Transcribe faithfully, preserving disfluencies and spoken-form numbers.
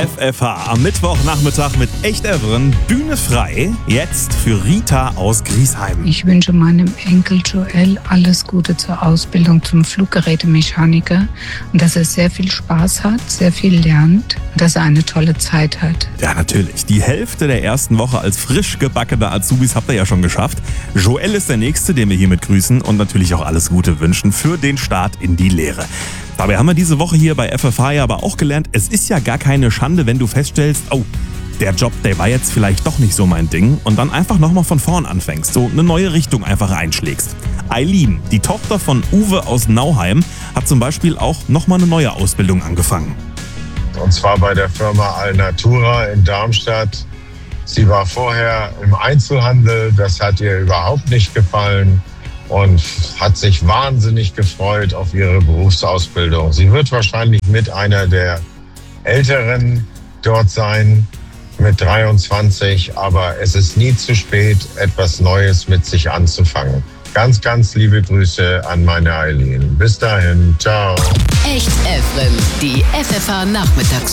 F F H am Mittwochnachmittag mit Echt Evren. Bühne frei. Jetzt für Rita aus Griesheim. Ich wünsche meinem Enkel Joel alles Gute zur Ausbildung zum Fluggerätemechaniker und dass er sehr viel Spaß hat, sehr viel lernt und dass er eine tolle Zeit hat. Ja, natürlich. Die Hälfte der ersten Woche als frisch gebackener Azubis habt ihr ja schon geschafft. Joel ist der Nächste, den wir hiermit grüßen und natürlich auch alles Gute wünschen für den Start in die Lehre. Dabei haben wir diese Woche hier bei F F H ja aber auch gelernt, es ist ja gar keine Schande, wenn du feststellst, oh, der Job, der war jetzt vielleicht doch nicht so mein Ding und dann einfach nochmal von vorn anfängst, so eine neue Richtung einfach einschlägst. Eileen, die Tochter von Uwe aus Nauheim, hat zum Beispiel auch nochmal eine neue Ausbildung angefangen. Und zwar bei der Firma Alnatura in Darmstadt. Sie war vorher im Einzelhandel, das hat ihr überhaupt nicht gefallen und hat sich wahnsinnig gefreut auf ihre Berufsausbildung. Sie wird wahrscheinlich mit einer der Älteren dort sein, mit dreiundzwanzig, aber es ist nie zu spät, etwas Neues mit sich anzufangen. Ganz, ganz liebe Grüße an meine Eileen. Bis dahin, ciao. Echt Evren, die F F H Nachmittags